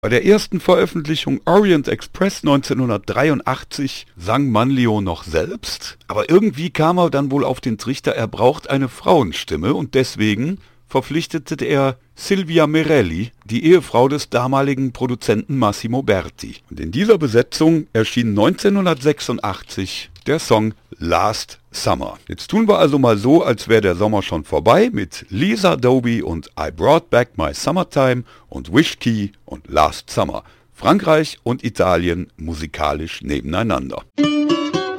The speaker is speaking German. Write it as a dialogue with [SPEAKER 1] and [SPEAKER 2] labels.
[SPEAKER 1] Bei der ersten Veröffentlichung Orient Express 1983 sang Manlio noch selbst, aber irgendwie kam er dann wohl auf den Trichter, er braucht eine Frauenstimme und deswegen verpflichtete er Silvia Merelli, die Ehefrau des damaligen Produzenten Massimo Berti. Und in dieser Besetzung erschien 1986 der Song Last Summer. Jetzt tun wir also mal so, als wäre der Sommer schon vorbei mit Lisa Doby und I Brought Back My Summertime und Wish Key und Last Summer. Frankreich und Italien musikalisch nebeneinander.